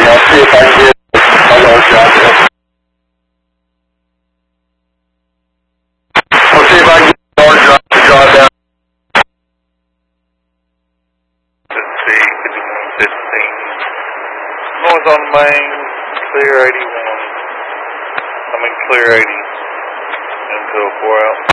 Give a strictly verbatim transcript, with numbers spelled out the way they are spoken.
I'll see if I can get a large job there. I'll see if I can get a large job to draw down. fifteen, fifteen. Noise on main, clear eighty-one. I mean clear eighty. Until four out.